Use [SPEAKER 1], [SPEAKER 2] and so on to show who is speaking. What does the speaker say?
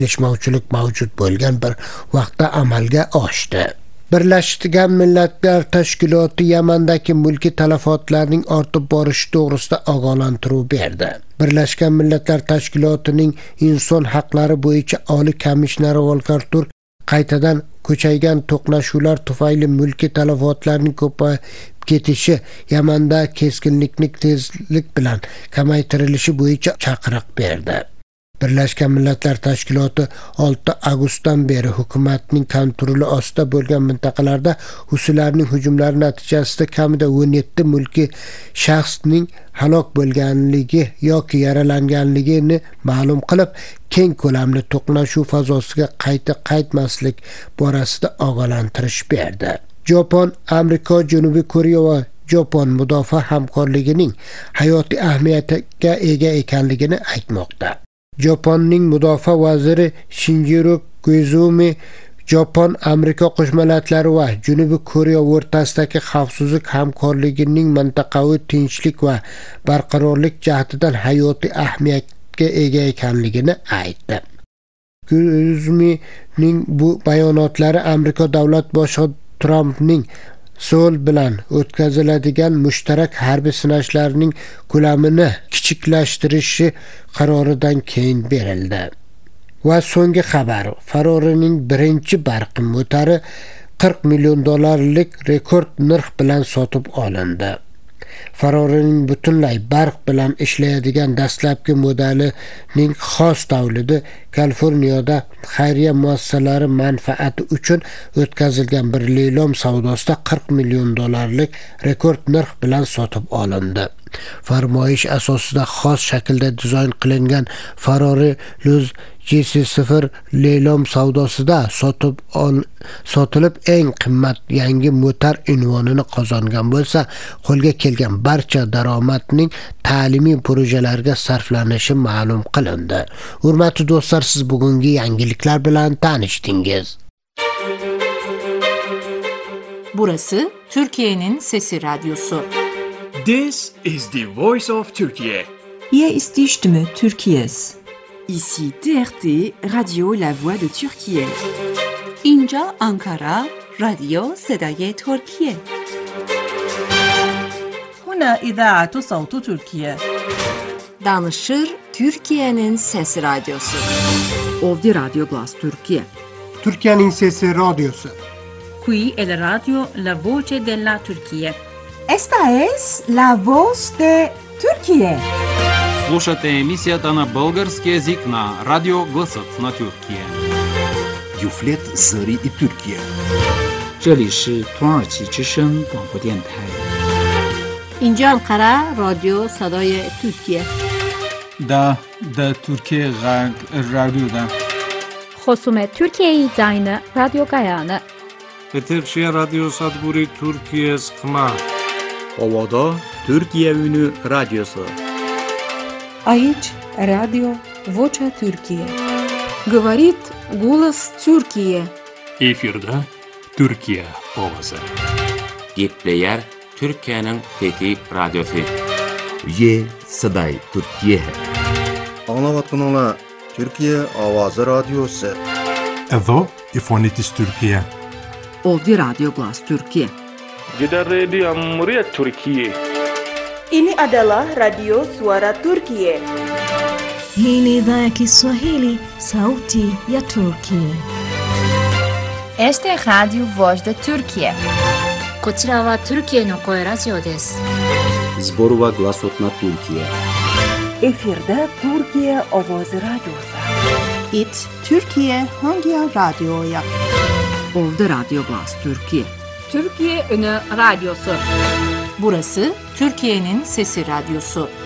[SPEAKER 1] kelishmovchilik mavjud bo'lgan bir vaqtda amalga oshdi. Birlashgan Millatlar Tashkiloti Yamandagi mulkiy talafotlarning ortib borishi to'g'risida ogohlantiruv berdi. Birlashgan Millatlar Tashkilotining inson haqlari bo'yicha oliy komissari Volker Turk qaytadan ko'chaygan to'qnashuvlar tufayli mulkiy talafotlarning ko'payib ketishi, Yamanda keskinlikni tezlik bilan kamaytirilishi bo'yicha chaqiriq berdi. Birlashgan Millatlar Tashkiloti 6 avgustdan beri hukumatning kontroli ostida bo'lgan mintaqalarda Husiylarning hujumlari natijasida kamida 17 mulkiy shaxsning halok bo'lganligi yoki yaralanganligini ma'lum qilib, keng ko'lamli to'qnashuv fazosiga qaytmaslik borasida ogohlantirish berdi. Japon, Amerika, Janubiy Koreya va Japon mudofaa hamkorligining hayotiy ahamiyatga ega ekanligini aytmoqda. Japonning mudofaa vaziri Shinjiro Koizumi Japon, Amerika qo'shmalatlari va Janubiy Koreya o'rtasidagi xavfsizlik hamkorligining mintaqaviy tinchlik va barqarorlik jihatidan hayotiy ahamiyatga ega ekanligini aytdi. Koizumining bu bayonotlari Amerika davlat boshlig'i Trumpning Seul bilan o'tkaziladigan mushtarak harbiy sinashlarning ko'lamini kichiklayshtirishi qaroridan keyin berildi. Va so'nggi xabar, Ferrari'ning birinchi barq motari $40 million rekord narx bilan sotib olindi. Ferrari'ning butunlay barq bilan ishlaydigan dastlabki modelining xos tavlidi Kaliforniyada xayriya muassasalari manfaati uchun o'tkazilgan bir leylom savdosida $40 million rekord narx bilan sotib olindi. Farmoyish asosida xos shaklda dizayn qilingan Ferrari Luz GC0 leylom savdosida sotilib eng qimmat yangi motor unvonini qozongan bo'lsa, qo'lga kelgan barcha daromadning ta'limiy projelarga sarflanishi ma'lum qilindi. Hurmatli do'stlar, siz bugungi yangiliklar bilan tanishdingiz.
[SPEAKER 2] Burası Türkiye'nin Sesi Radyosu.
[SPEAKER 3] This is the voice of Turkey.
[SPEAKER 4] Hier ist die Stimme Türkiye's.
[SPEAKER 5] Ici TRT, Radio La Voix de Turquie.
[SPEAKER 2] اینجا Ankara, رادیو صدای ترکیه.
[SPEAKER 4] هنا إذاعة صوت تركيا.
[SPEAKER 5] Danışır Türkiye'nin Sesi Radyosu.
[SPEAKER 4] Ovdje Radio Glas Turkije.
[SPEAKER 1] Türkiye'nin Sesi Radyosu.
[SPEAKER 6] Qui è la radio La Voce della Turquía.
[SPEAKER 7] Esta es la voz de Turquía.
[SPEAKER 8] Слушате емисията на български език на Радио Гласът на Тюркия.
[SPEAKER 9] Юфлет Зари и Тюркия.
[SPEAKER 10] 这里是土耳其之声广播电台。
[SPEAKER 6] اینجا انقره رادیو صدای ترکیه.
[SPEAKER 11] دا ترکیه رادیو دا.
[SPEAKER 12] خصوم ترکیه زاین رادیو گایانه.
[SPEAKER 13] Eterşehir Radyo Sadburi Türkiye Sıkma.
[SPEAKER 14] Ovada Türkiye Ünü Radyosu.
[SPEAKER 15] Aici Radio Vocea Türkiye.
[SPEAKER 16] Говорит голос Türkiye.
[SPEAKER 17] Efirde Türkiye ovası.
[SPEAKER 18] Gepleyer Türkiye'nin Fethi Radyosu.
[SPEAKER 9] Ye Saday Türkiye.
[SPEAKER 19] Anlavatkanlar Türkiye Avazı Radyosu.
[SPEAKER 20] Evo İfonitis Türkiye.
[SPEAKER 4] Ovdje Radio Glas Türkiye.
[SPEAKER 13] Gider Radio Muria Türkiye.
[SPEAKER 8] Ini adalah Radio Suara Turkiye.
[SPEAKER 1] Hii ni idhaa ya Kiswahili, sauti ya Turkiye.
[SPEAKER 4] Este es Radio Voz de Turkiye.
[SPEAKER 13] こちらはTürkiyeの声ラジオです。
[SPEAKER 14] Zborova Glasot na Türkiye.
[SPEAKER 8] Efirde Türkiye Ovoz Radyosu.
[SPEAKER 3] It Türkiye hangi radyoya?
[SPEAKER 4] Ovdje Radio Glas Türkiye.
[SPEAKER 6] Türkiye Ünü Radyosu.
[SPEAKER 2] Burası Türkiye'nin Sesi Radyosu.